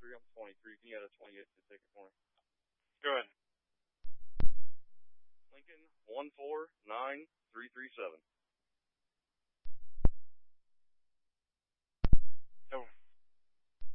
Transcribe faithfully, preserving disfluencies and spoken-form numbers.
three. I'm twenty-three. Can you add a twenty-eight to the ticket for me? Go ahead. Lincoln one four nine three three seven.